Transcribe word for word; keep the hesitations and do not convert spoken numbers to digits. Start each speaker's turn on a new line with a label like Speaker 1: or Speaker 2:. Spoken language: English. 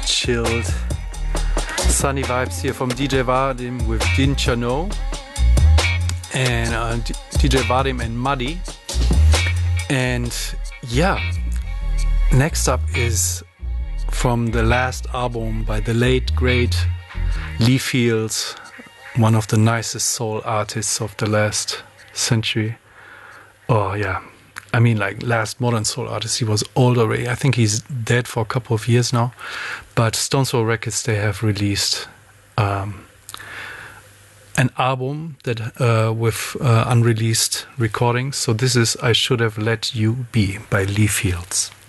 Speaker 1: chilled, sunny vibes here from D J Vadim with Didn't Ya Know, and uh, D J Vadim and Muddy. And yeah, next up is from the last album by the late great Lee Fields, one of the nicest soul artists of the last century. Oh yeah, I mean like last modern soul artist. He was old already. I think he's dead for a couple of years now. But Stone Soul Records, they have released um, an album that uh, with uh, unreleased recordings. So this is I Should Have Let You Be by Lee Fields.